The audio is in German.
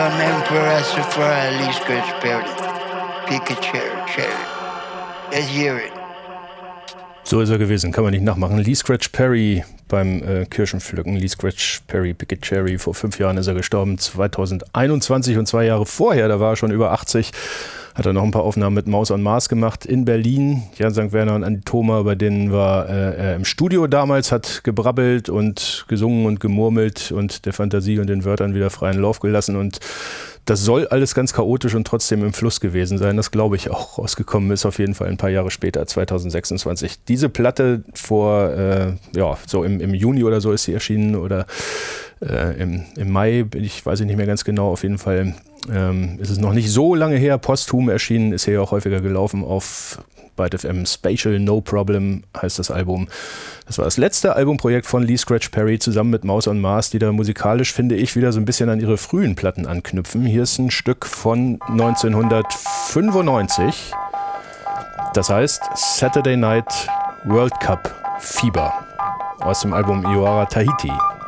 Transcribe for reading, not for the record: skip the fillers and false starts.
So ist er gewesen, kann man nicht nachmachen. Lee Scratch Perry beim Kirschenpflücken. Lee Scratch Perry, Picket Cherry. Vor 5 Jahren ist er gestorben, 2021, und 2 Jahre vorher, da war er schon über 80. Hat er noch ein paar Aufnahmen mit Maus on Mars gemacht in Berlin. Jan St. Werner und Andi Thoma, bei denen war er im Studio damals, hat gebrabbelt und gesungen und gemurmelt und der Fantasie und den Wörtern wieder freien Lauf gelassen. Und das soll alles ganz chaotisch und trotzdem im Fluss gewesen sein. Das glaube ich auch. Rausgekommen ist auf jeden Fall ein paar Jahre später, 2026. Diese Platte so im Juni oder so ist sie erschienen, oder im Mai, weiß ich nicht mehr ganz genau, auf jeden Fall ist es noch nicht so lange her, posthum erschienen, ist hier auch häufiger gelaufen auf Byte FM. Spatial No Problem heißt das Album. Das war das letzte Albumprojekt von Lee Scratch Perry zusammen mit Maus on Mars, die da musikalisch, finde ich, wieder so ein bisschen an ihre frühen Platten anknüpfen. Hier ist ein Stück von 1995. Das heißt Saturday Night World Cup Fieber aus dem Album Iora Tahiti.